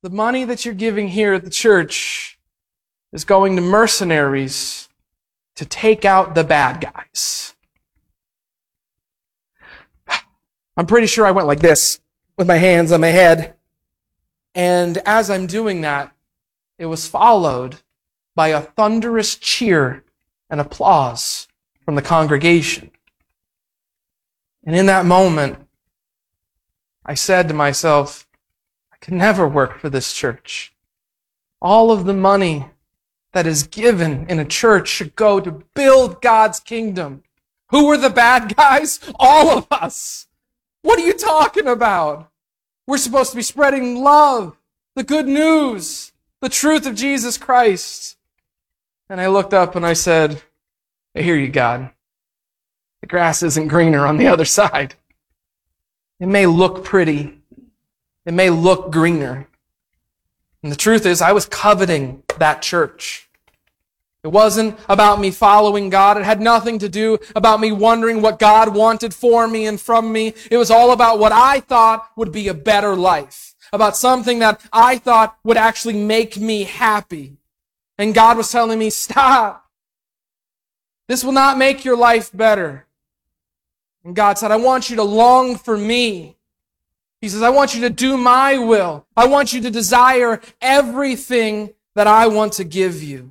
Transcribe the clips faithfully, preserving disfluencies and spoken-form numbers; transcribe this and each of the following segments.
the money that you're giving here at the church is going to mercenaries to take out the bad guys. I'm pretty sure I went like this with my hands on my head. And as I'm doing that, it was followed by a thunderous cheer and applause from the congregation. And in that moment, I said to myself, I can never work for this church. All of the money that is given in a church should go to build God's kingdom. Who were the bad guys? All of us. What are you talking about? We're supposed to be spreading love, the good news, the truth of Jesus Christ. And I looked up and I said, I hear you, God. The grass isn't greener on the other side. It may look pretty. It may look greener. And the truth is, I was coveting that church. It wasn't about me following God. It had nothing to do about me wondering what God wanted for me and from me. It was all about what I thought would be a better life, about something that I thought would actually make me happy. And God was telling me, stop. This will not make your life better. And God said, I want you to long for me. He says, I want you to do my will. I want you to desire everything that I want to give you.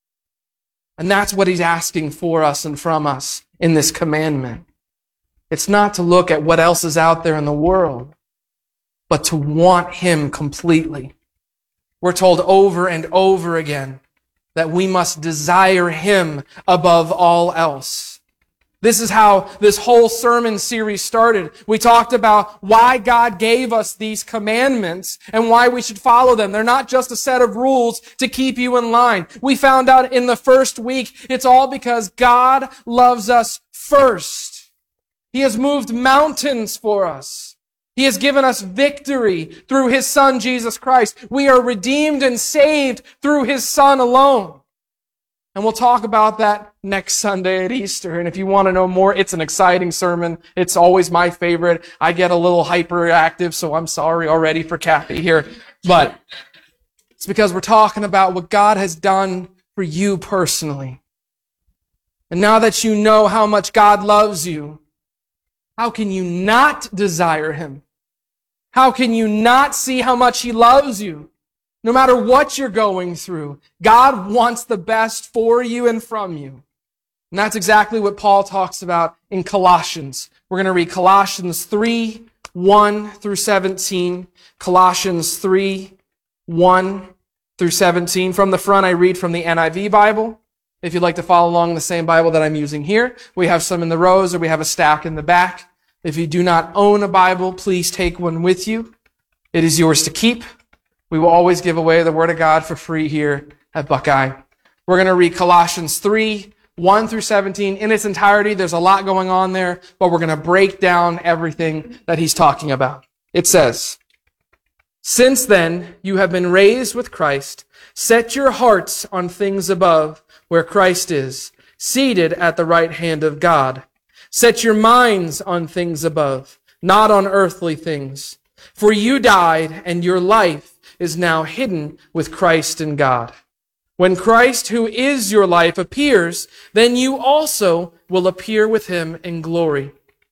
And that's what he's asking for us and from us in this commandment. It's not to look at what else is out there in the world, but to want him completely. We're told over and over again that we must desire him above all else. This is how this whole sermon series started. We talked about why God gave us these commandments and why we should follow them. They're not just a set of rules to keep you in line. We found out in the first week, it's all because God loves us first. He has moved mountains for us. He has given us victory through his Son, Jesus Christ. We are redeemed and saved through his Son alone. And we'll talk about that next Sunday at Easter. And if you want to know more, it's an exciting sermon. It's always my favorite. I get a little hyperactive, so I'm sorry already for Kathy here. But it's because we're talking about what God has done for you personally. And now that you know how much God loves you, how can you not desire him? How can you not see how much he loves you? No matter what you're going through, God wants the best for you and from you. And that's exactly what Paul talks about in Colossians. We're going to read Colossians three, one through seventeen. Colossians three, one through seventeen. From the front, I read from the N I V Bible. If you'd like to follow along the same Bible that I'm using here, we have some in the rows or we have a stack in the back. If you do not own a Bible, please take one with you. It is yours to keep. We will always give away the Word of God for free here at Buckeye. We're going to read Colossians three, one through seventeen in its entirety. There's a lot going on there, but we're going to break down everything that he's talking about. It says, since then you have been raised with Christ, set your hearts on things above, where Christ is, seated at the right hand of God. Set your minds on things above, not on earthly things. For you died, and your life is now hidden with Christ in God. When Christ, who is your life, appears, then you also will appear with him in glory.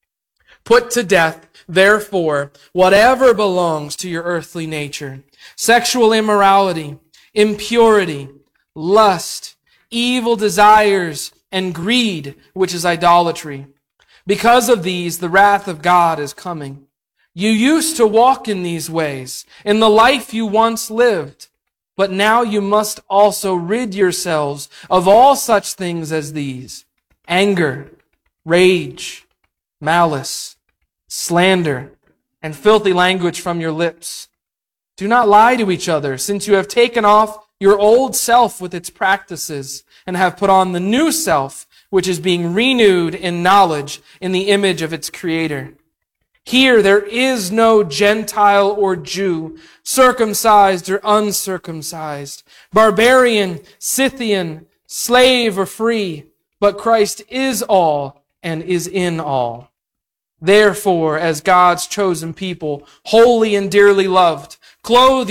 Put to death, therefore, whatever belongs to your earthly nature: sexual immorality, impurity, lust, evil desires, and greed, which is idolatry. Because of these, the wrath of God is coming. You used to walk in these ways, in the life you once lived, but now you must also rid yourselves of all such things as these: anger, rage, malice, slander, and filthy language from your lips. Do not lie to each other, since you have taken off your old self with its practices and have put on the new self, which is being renewed in knowledge in the image of its Creator. Here there is no Gentile or Jew, circumcised or uncircumcised, barbarian, Scythian, slave or free, but Christ is all and is in all. Therefore, as God's chosen people, holy and dearly loved, clothe